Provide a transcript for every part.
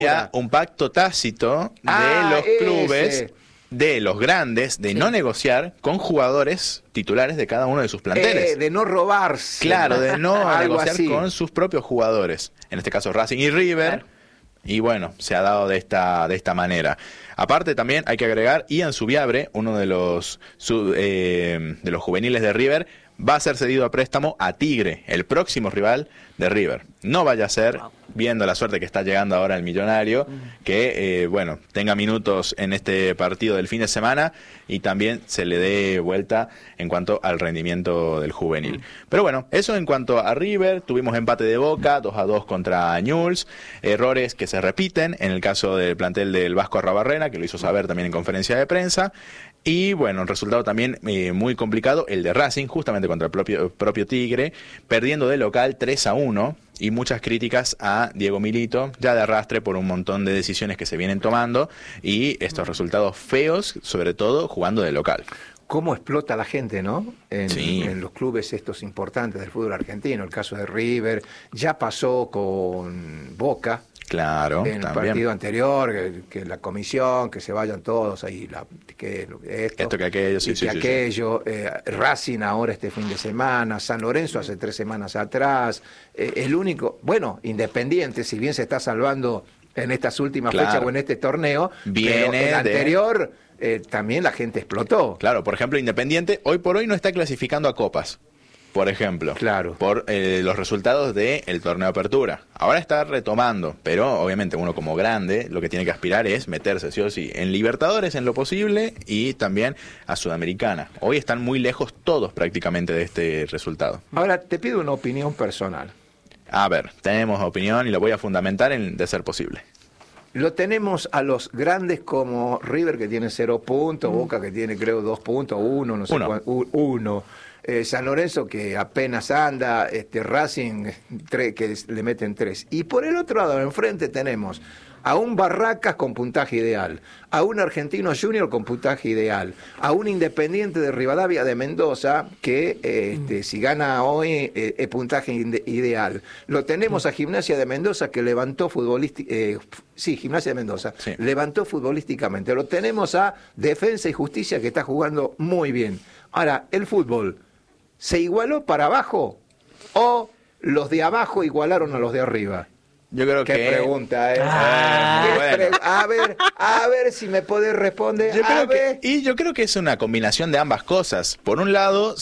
un pacto tácito de los clubes, de los grandes, de no negociar con jugadores titulares de cada uno de sus planteles. De no robarse. Claro, de no negociar así con sus propios jugadores. En este caso Racing y River. Claro. Y bueno, se ha dado de esta manera. Aparte también hay que agregar, Ian Subiabre, uno de los juveniles de River, va a ser cedido a préstamo a Tigre, el próximo rival de River. No vaya a ser, viendo la suerte que está llegando ahora el Millonario, que tenga minutos en este partido del fin de semana y también se le dé vuelta en cuanto al rendimiento del juvenil. Pero bueno, eso en cuanto a River. Tuvimos empate de Boca, 2-2 contra Newell's, errores que se repiten en el caso del plantel del Vasco Arrabarrena, que lo hizo saber también en conferencia de prensa. Y bueno, un resultado también muy complicado, el de Racing, justamente contra el propio Tigre, perdiendo de local 3-1, y muchas críticas a Diego Milito, ya de arrastre por un montón de decisiones que se vienen tomando, y estos resultados feos, sobre todo jugando de local. Cómo explota la gente, ¿no? En los clubes estos importantes del fútbol argentino, el caso de River, ya pasó con Boca. Claro, en el partido anterior, que la comisión, que se vayan todos ahí, esto que aquello, Racing ahora este fin de semana, San Lorenzo hace 3 semanas atrás, el único, Independiente, si bien se está salvando en estas últimas fechas o en este torneo, pero el anterior también la gente explotó. Claro, por ejemplo, Independiente hoy por hoy no está clasificando a copas. Por ejemplo, por los resultados del torneo de apertura. Ahora está retomando, pero obviamente uno como grande lo que tiene que aspirar es meterse sí o sí en Libertadores en lo posible y también a Sudamericana. Hoy están muy lejos todos prácticamente de este resultado. Ahora te pido una opinión personal. A ver, tenemos opinión y lo voy a fundamentar de ser posible. Lo tenemos a los grandes como River, que tiene 0 puntos, Boca, que tiene creo 2 puntos, 1, no sé cuánto, 1. San Lorenzo, que apenas anda, Racing, que le meten 3. Y por el otro lado, enfrente tenemos a un Barracas con puntaje ideal, a un Argentino Junior con puntaje ideal, a un Independiente de Rivadavia de Mendoza, que si gana hoy es puntaje ideal. Lo tenemos a Gimnasia de Mendoza, que levantó Gimnasia de Mendoza, levantó futbolísticamente. Lo tenemos a Defensa y Justicia, que está jugando muy bien. Ahora, el fútbol, ¿se igualó para abajo o los de abajo igualaron a los de arriba? Yo creo ¿Qué pregunta, A ver si me podés responder. Yo creo que es una combinación de ambas cosas. Por un lado,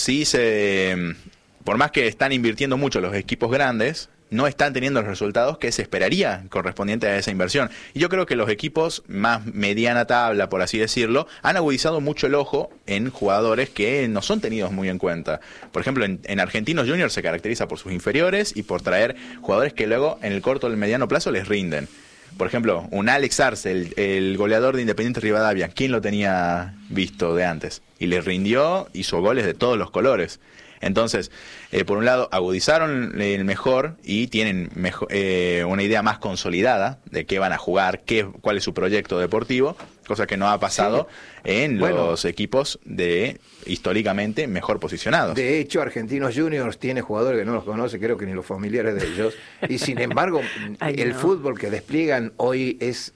por más que están invirtiendo mucho los equipos grandes, no están teniendo los resultados que se esperaría correspondiente a esa inversión. Y yo creo que los equipos más mediana tabla, por así decirlo, han agudizado mucho el ojo en jugadores que no son tenidos muy en cuenta. Por ejemplo, en Argentinos Juniors se caracteriza por sus inferiores y por traer jugadores que luego en el corto o el mediano plazo les rinden. Por ejemplo, un Alex Arce, el goleador de Independiente Rivadavia, ¿quién lo tenía visto de antes? Y les rindió, hizo goles de todos los colores. Entonces, por un lado, agudizaron el mejor y tienen una idea más consolidada de qué van a jugar, cuál es su proyecto deportivo, cosa que no ha pasado en los equipos históricamente mejor posicionados. De hecho, Argentinos Juniors tiene jugadores que no los conoce, creo que ni los familiares de ellos, y sin embargo, el fútbol que despliegan hoy es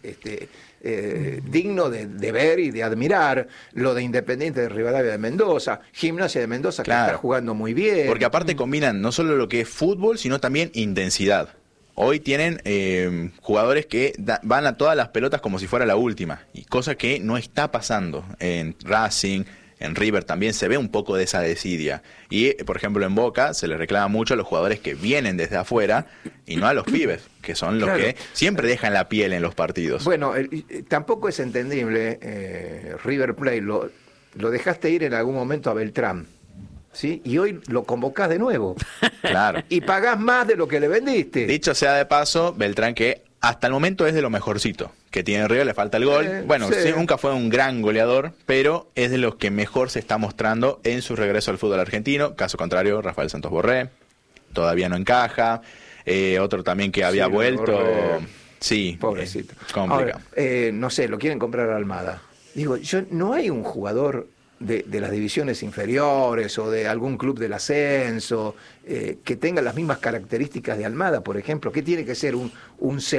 digno de ver y de admirar. Lo de Independiente de Rivadavia de Mendoza, Gimnasia de Mendoza, que está jugando muy bien. Porque aparte combinan no solo lo que es fútbol, sino también intensidad. Hoy tienen jugadores que van a todas las pelotas como si fuera la última, y cosa que no está pasando en Racing. En River también se ve un poco de esa desidia. Y, por ejemplo, en Boca se les reclama mucho a los jugadores que vienen desde afuera y no a los pibes, que son los que siempre dejan la piel en los partidos. Bueno, tampoco es entendible, River Plate, lo dejaste ir en algún momento a Beltrán, ¿sí? Y hoy lo convocás de nuevo. Claro. Y pagás más de lo que le vendiste. Dicho sea de paso, Beltrán, que hasta el momento es de lo mejorcito que tiene River, le falta el gol. Nunca fue un gran goleador, pero es de los que mejor se está mostrando en su regreso al fútbol argentino. Caso contrario, Rafael Santos Borré, todavía no encaja. Otro también que había vuelto. Sí, pobrecito. Complicado. Ahora, no sé, lo quieren comprar a Almada. Digo, no hay un jugador de las divisiones inferiores o de algún club del ascenso que tenga las mismas características de Almada, por ejemplo. ¿Qué tiene que ser un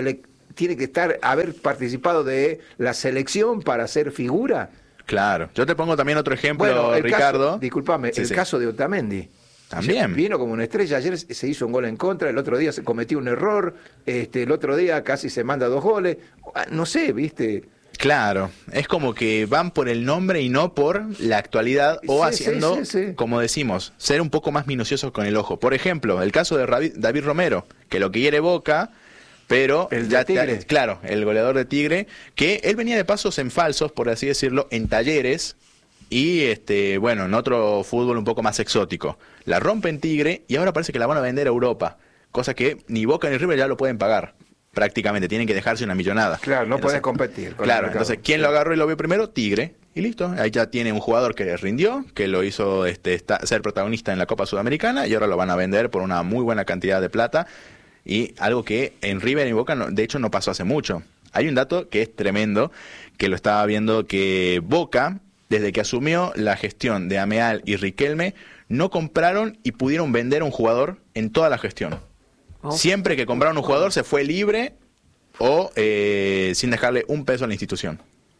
tiene que haber participado de la selección para ser figura? Claro. Yo te pongo también otro ejemplo, Ricardo. Disculpame, el caso de Otamendi. También. Vino como una estrella, ayer se hizo un gol en contra, el otro día se cometió un error, el otro día casi se manda 2 goles, no sé, ¿viste? Claro, es como que van por el nombre y no por la actualidad o haciendo, como decimos, ser un poco más minuciosos con el ojo. Por ejemplo, el caso de David Romero, que lo quiere Boca, pero claro, el goleador de Tigre, que él venía de pasos en falsos, por así decirlo, en Talleres y bueno, en otro fútbol un poco más exótico. La rompe en Tigre y ahora parece que la van a vender a Europa, cosa que ni Boca ni River ya lo pueden pagar. Prácticamente, tienen que dejarse una millonada. Claro, no puedes competir. Claro, entonces, ¿quién lo agarró y lo vio primero? Tigre. Y listo, ahí ya tiene un jugador que rindió, que lo hizo ser protagonista en la Copa Sudamericana y ahora lo van a vender por una muy buena cantidad de plata. Y algo que en River y Boca, de hecho, no pasó hace mucho. Hay un dato que es tremendo, que lo estaba viendo, que Boca, desde que asumió la gestión de Ameal y Riquelme, no compraron y pudieron vender un jugador en toda la gestión. Siempre que compraron un jugador se fue libre o sin dejarle un peso a la institución.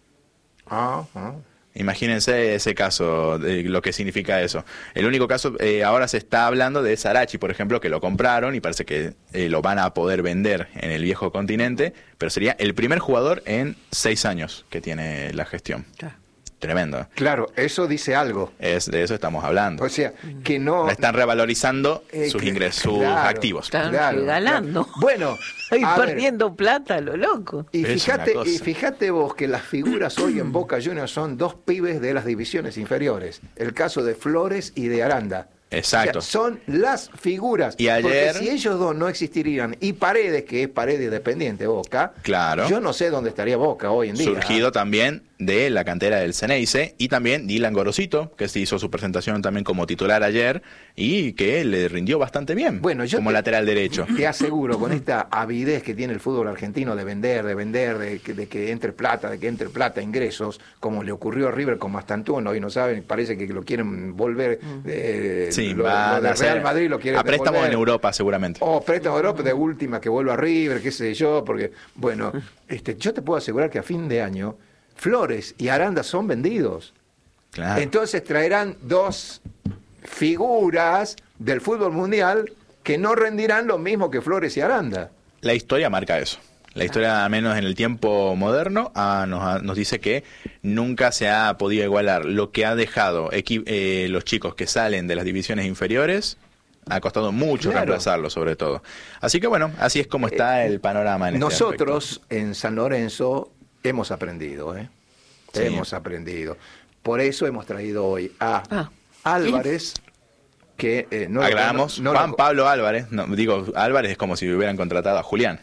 Imagínense ese caso, de lo que significa eso. El único caso, ahora se está hablando de Sarachi, por ejemplo, que lo compraron y parece que lo van a poder vender en el viejo continente, pero sería el primer jugador en 6 años que tiene la gestión. Tremendo. Claro, eso dice algo. De eso estamos hablando. O sea, que no... Están revalorizando sus ingresos, sus activos. Están regalando. Bueno, perdiendo plata, lo loco. Y fíjate vos que las figuras hoy en Boca Juniors son 2 pibes de las divisiones inferiores. El caso de Flores y de Aranda. Exacto. O sea, son las figuras. Y ayer, porque si ellos dos no existirían, y Paredes, que es Paredes dependiente Boca, claro, yo no sé dónde estaría Boca hoy en día. Surgido también de la cantera del Ceneice, y también Dylan Gorosito, que se hizo su presentación también como titular ayer, y que le rindió bastante bien, bueno, como lateral derecho. Te aseguro, con esta avidez que tiene el fútbol argentino de vender, de que entre plata, ingresos, como le ocurrió a River con Mastantuono, hoy no saben, parece que lo quieren volver... Sí, lo de Real Madrid lo quiere a préstamo devolver. En Europa seguramente. Préstamo en Europa de última que vuelva a River, qué sé yo, porque bueno, yo te puedo asegurar que a fin de año Flores y Aranda son vendidos. Claro. Entonces traerán 2 figuras del fútbol mundial que no rendirán lo mismo que Flores y Aranda. La historia marca eso. La historia, al menos en el tiempo moderno, nos dice que nunca se ha podido igualar lo que ha dejado los chicos que salen de las divisiones inferiores. Ha costado mucho reemplazarlo, sobre todo. Así que bueno, así es como está el panorama en nosotros en San Lorenzo hemos aprendido, Sí. Hemos aprendido. Por eso hemos traído hoy a Álvarez, que no aclaramos, Juan Pablo Álvarez. No, digo, Álvarez es como si hubieran contratado a Julián.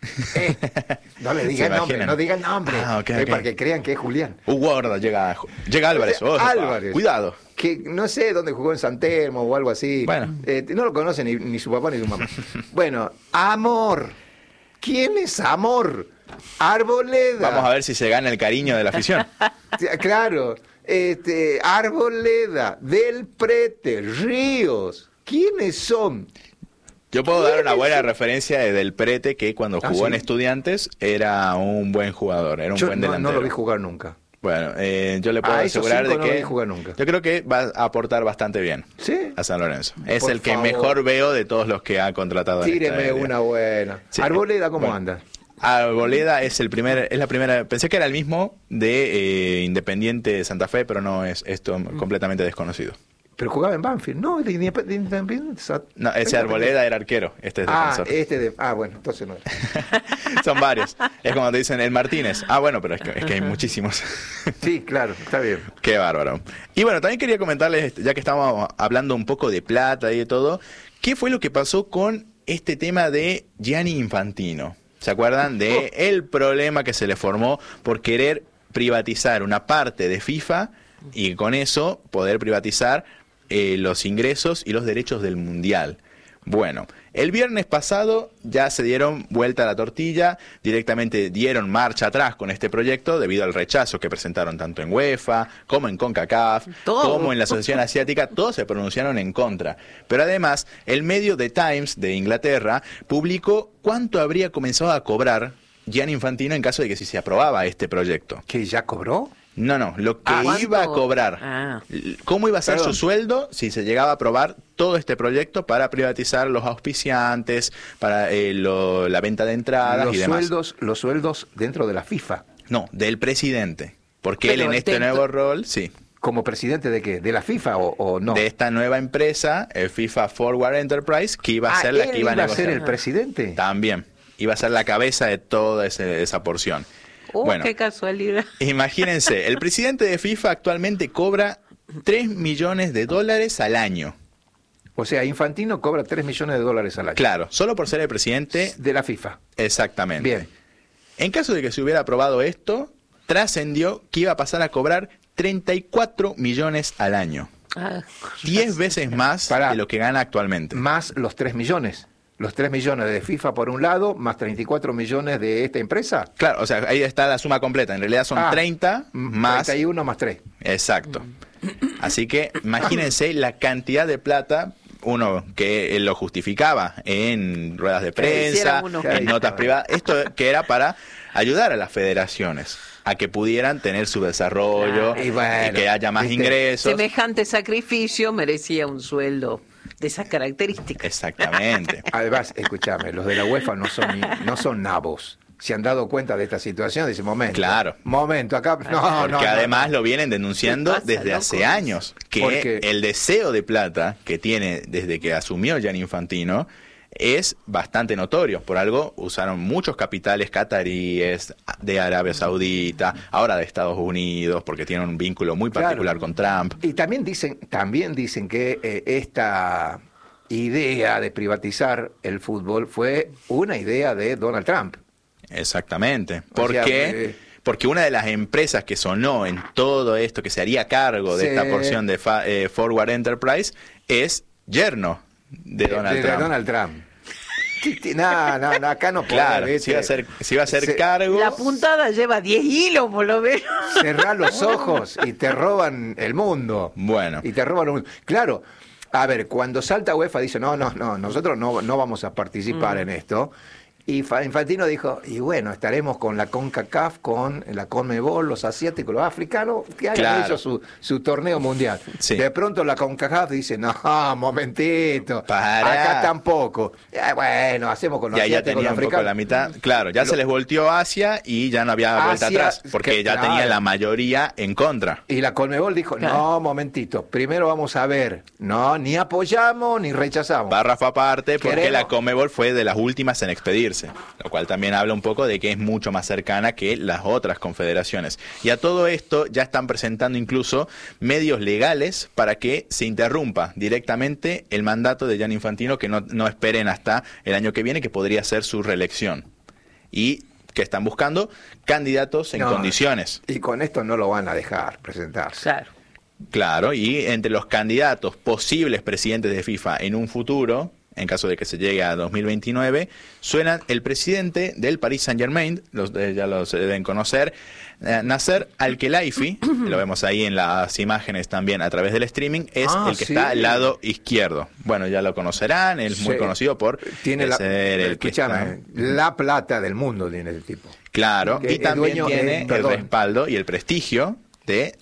No le digan nombre, no digan nombre, okay. Para que crean que es Julián. Guarda, llega Álvarez. Álvarez. Cuidado. Que no sé dónde jugó, en San Telmo o algo así. Bueno. No lo conoce ni su papá ni su mamá. Bueno, Amor. ¿Quién es Amor? Arboleda. Vamos a ver si se gana el cariño de la afición. Claro. Arboleda, Del Prete, Ríos. ¿Quiénes son? Yo puedo dar una buena referencia de Del Prete, que cuando jugó en Estudiantes era un buen jugador, era un buen delantero. No lo vi jugar nunca. Bueno, yo le puedo asegurar de que no lo vi jugar nunca. Yo creo que va a aportar bastante bien a San Lorenzo. Es el que mejor veo de todos los que ha contratado. Tíreme una buena. Sí. Arboleda, ¿cómo anda? Arboleda es la primera, pensé que era el mismo de Independiente de Santa Fe, pero no es completamente desconocido. Pero jugaba en Banfield, ¿no? No, ese Arboleda era arquero, este es defensor. Bueno, entonces no era. Son varios. Es como te dicen el Martínez. Bueno, pero es que hay muchísimos. Sí, claro, está bien. Qué bárbaro. Y bueno, también quería comentarles, ya que estábamos hablando un poco de plata y de todo, ¿qué fue lo que pasó con este tema de Gianni Infantino? ¿Se acuerdan de el problema que se le formó por querer privatizar una parte de FIFA y con eso poder privatizar los ingresos y los derechos del Mundial? Bueno, el viernes pasado ya se dieron vuelta a la tortilla, directamente dieron marcha atrás con este proyecto debido al rechazo que presentaron tanto en UEFA como en CONCACAF, como en la Asociación Asiática, todos se pronunciaron en contra. Pero además, el medio The Times de Inglaterra publicó cuánto habría comenzado a cobrar Gianni Infantino en caso de que si se aprobaba este proyecto. ¿Que ya cobró? No, lo que ¿cuánto? iba a cobrar, cómo iba a ser su sueldo si se llegaba a aprobar todo este proyecto para privatizar los auspiciantes, para la venta de entradas y demás. Los sueldos dentro de la FIFA. No, del presidente, porque Pero él en este nuevo rol, sí. ¿Como presidente de qué? ¿De la FIFA o no? De esta nueva empresa, el FIFA Forward Enterprise, que iba a ser la que iba a ¿Iba a negociar. ser el presidente? También, iba a ser la cabeza de toda esa porción. Bueno, qué casualidad. imagínense, el presidente de FIFA actualmente cobra $3 millones al año. O sea, Infantino cobra $3 millones al año. Claro, solo por ser el presidente De la FIFA. Exactamente. Bien. En caso de que se hubiera aprobado esto, trascendió que iba a pasar a cobrar 34 millones al año. 10 veces más de lo que gana actualmente. Más los 3 millones. Los 3 millones de FIFA por un lado, más 34 millones de esta empresa. Claro, o sea, ahí está la suma completa. En realidad son 30 más... 31 más 3. Exacto. Así que imagínense la cantidad de plata, uno que lo justificaba en ruedas de prensa, en notas privadas, esto que era para ayudar a las federaciones a que pudieran tener su desarrollo y que haya más ingresos. Semejante sacrificio merecía un sueldo de esas características. Exactamente. Además, escúchame, los de la UEFA no son nabos. Se han dado cuenta de esta situación, dice, momento, acá, porque además lo vienen denunciando desde hace años, que el deseo de plata que tiene desde que asumió Gianni Infantino es bastante notorio. Por algo usaron muchos capitales cataríes, de Arabia Saudita, ahora de Estados Unidos, porque tienen un vínculo muy particular con Trump. Y también dicen que esta idea de privatizar el fútbol fue una idea de Donald Trump. Exactamente. Porque una de las empresas que sonó en todo esto, que se haría cargo de esta porción de Forward Enterprise, es yerno de Donald Trump. No, acá no puede. Claro, si iba a ser cargo. La puntada lleva 10 hilos, por lo menos. Cerrá los ojos y te roban el mundo. Bueno. Y te roban el mundo. Claro, a ver, cuando salta UEFA dice, no, nosotros no vamos a participar en esto. Y Infantino dijo, y bueno, estaremos con la CONCACAF, con la CONMEBOL, los asiáticos, los africanos, que hayan hecho su torneo mundial. Sí. De pronto la CONCACAF dice, no, momentito, acá tampoco. Bueno, hacemos con los asiáticos, los africanos. La mitad. Claro, ya se les volteó Asia y ya no había vuelta atrás, porque ya tenía la mayoría en contra. Y la CONMEBOL dijo, no, momentito, primero vamos a ver, no, ni apoyamos ni rechazamos. Párrafo aparte, porque la CONMEBOL fue de las últimas en expedirse. Lo cual también habla un poco de que es mucho más cercana que las otras confederaciones. Y a todo esto ya están presentando incluso medios legales para que se interrumpa directamente el mandato de Gianni Infantino, que no esperen hasta el año que viene, que podría ser su reelección. Y que están buscando candidatos en condiciones. Y con esto no lo van a dejar presentarse. Claro, y entre los candidatos posibles presidentes de FIFA en un futuro, en caso de que se llegue a 2029, suenan el presidente del Paris Saint-Germain, ya los deben conocer, Nasser Al-Khelaifi, lo vemos ahí en las imágenes también a través del streaming, es el que está al lado izquierdo. Bueno, ya lo conocerán, él es muy conocido por ser el que está... la plata del mundo tiene el tipo. Claro, y también tiene el respaldo y el prestigio de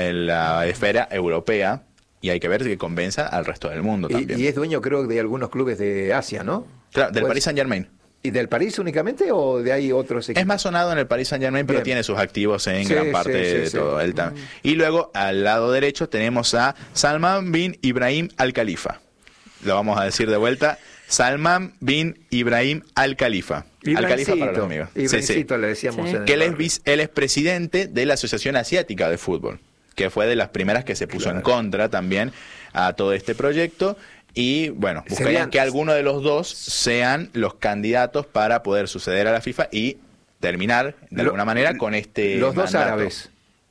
la esfera europea. Y hay que ver que convenza al resto del mundo también. Y es dueño, creo, de algunos clubes de Asia, ¿no? Claro, del Paris Saint-Germain. ¿Y del París únicamente o de ahí otros equipos? Es más sonado en el Paris Saint-Germain, pero tiene sus activos en gran parte de todo. Y luego, al lado derecho, tenemos a Salman bin Ibrahim Al Khalifa. Lo vamos a decir de vuelta. Salman bin Ibrahim Al Khalifa. Al Khalifa para los amigos. Ibrahimcito le decíamos. Que él es presidente de la Asociación Asiática de Fútbol, que fue de las primeras que se puso en contra también a todo este proyecto. Y bueno, buscarían que alguno de los dos sean los candidatos para poder suceder a la FIFA y terminar de alguna manera con este los dos árabes.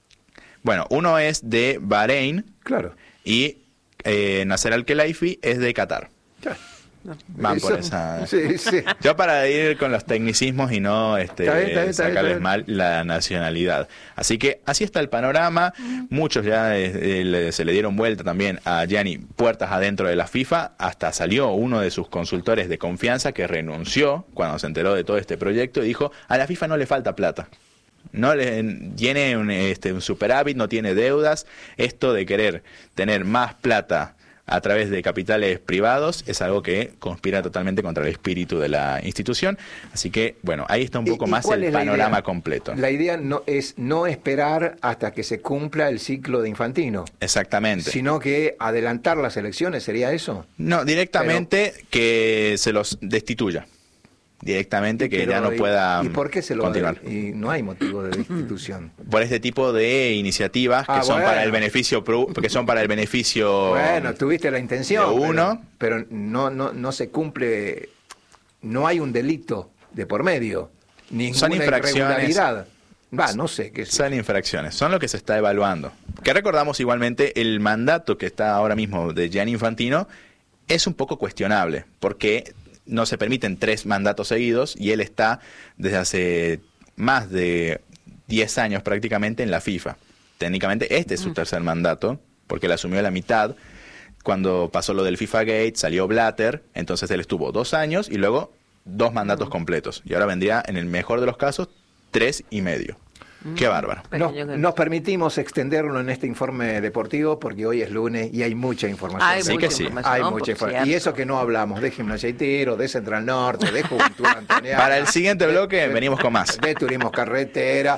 Bueno, uno es de Bahrein, claro, y Nasser Al-Khelaifi es de Qatar. Van por esa. Sí, sí. Yo para ir con los tecnicismos y no sacarles mal la nacionalidad. Así que así está el panorama. Muchos ya se le dieron vuelta también a Gianni puertas adentro de la FIFA. Hasta salió uno de sus consultores de confianza que renunció cuando se enteró de todo este proyecto y dijo: a la FIFA no le falta plata. No tiene un superávit, no tiene deudas. Esto de querer tener más plata a través de capitales privados es algo que conspira totalmente contra el espíritu de la institución. Así que, bueno, ahí está un poco más el panorama completo. La idea no es no esperar hasta que se cumpla el ciclo de Infantino. Exactamente. Sino que adelantar las elecciones, ¿sería eso? No, directamente que se los destituya. Directamente que ya no pueda ¿Y por qué se lo continuar? Y no hay motivo de destitución. Por este tipo de iniciativas que son para el beneficio, que son para el beneficio. Bueno, tuviste la intención de uno, pero no se cumple, no hay un delito de por medio, ninguna irregularidad. No sé qué es. Son infracciones, son lo que se está evaluando. Que recordamos igualmente el mandato que está ahora mismo de Gianni Infantino es un poco cuestionable, porque no se permiten 3 mandatos seguidos y él está desde hace más de 10 años prácticamente en la FIFA. Técnicamente este es su tercer mandato, porque él asumió la mitad cuando pasó lo del FIFA Gate, salió Blatter, entonces él estuvo 2 años y luego 2 mandatos completos. Y ahora vendría, en el mejor de los casos, 3 y medio. Qué bárbaro. Nos permitimos extenderlo en este informe deportivo porque hoy es lunes y hay mucha información. Hay mucha información. Y eso que no hablamos de Gimnasia y Tiro, de Central Norte, de Juventud Antoniana. Para el siguiente bloque venimos con más. De turismo carretera,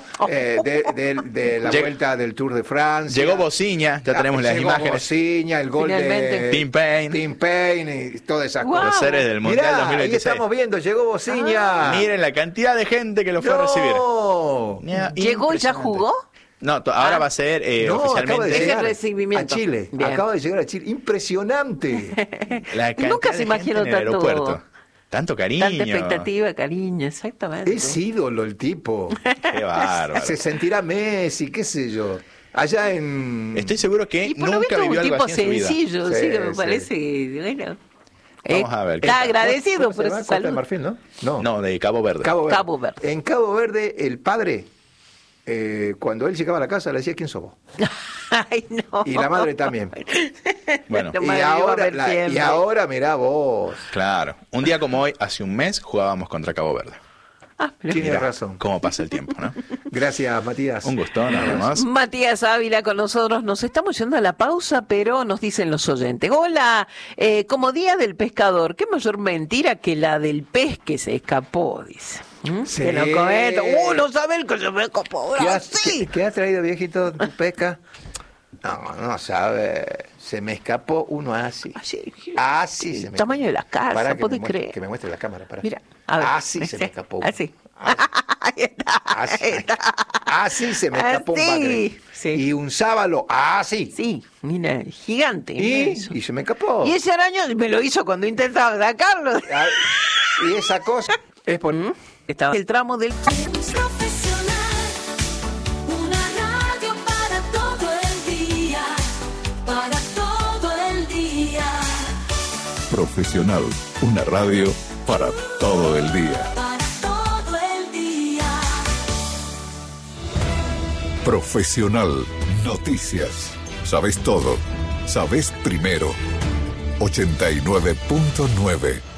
de la vuelta del Tour de Francia. Llegó Bociña, ya tenemos las imágenes. Bociña, el gol de Tim Payne y todas esas cosas. Los seres del Mundial 2026. Ahí estamos viendo, llegó Bociña. Miren la cantidad de gente que lo fue a recibir. ¿Llegó y ya jugó? No, ahora va a ser oficialmente el recibimiento. A Chile. Bien. Acaba de llegar a Chile. Impresionante. Nunca se imaginó tanto cariño. Tanta expectativa, cariño, exactamente. Es ídolo el tipo. Qué bárbaro. Se sentirá Messi, qué sé yo. Allá en... Estoy seguro que y por nunca vivió algo así en su vida. Sencillo, sí, que me parece, bueno. Vamos a ver. Está agradecido por esa salud. ¿De Marfil, no? No, de Cabo Verde. Cabo Verde. En Cabo Verde, el padre, cuando él llegaba a la casa, le decía: ¿quién sos vos? Ay, no. Y la madre también. Bueno. Y ahora mirá vos. Claro. Un día como hoy, hace un mes, jugábamos contra Cabo Verde. Tienes razón. Cómo pasa el tiempo, ¿no? Gracias, Matías. Un gusto, nada más. Matías Ávila con nosotros. Nos estamos yendo a la pausa, pero nos dicen los oyentes: hola, como Día del Pescador, qué mayor mentira que la del pez que se escapó, dice. Sí. Que lo comenta. No sabe el que se me escapó. ¿Qué has traído, viejito, tu pesca? No sabe. Se me escapó uno así. Así se me tamaño de la casa, ¿podés creer? Que me muestre la cámara, para. Mira, a ver, así se me escapó uno. Así. Ahí está. Así se me escapó un bagre. Sí. Y un sábalo, así. Sí, mira, gigante. Y se me escapó. Y ese araño me lo hizo cuando intentaba sacarlo. Y esa cosa es por... Estaba el tramo del... Profesional, una radio para todo el día. Profesional, noticias. Sabes todo, sabes primero. 89.9